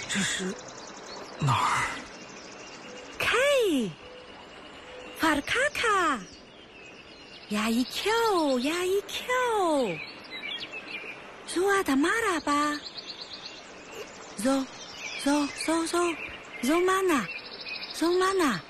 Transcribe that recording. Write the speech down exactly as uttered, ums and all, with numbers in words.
这是哪儿？ 看，法尔卡卡，呀一跳呀一跳，走啊达马拉巴，走走走走走嘛呢，走嘛呢。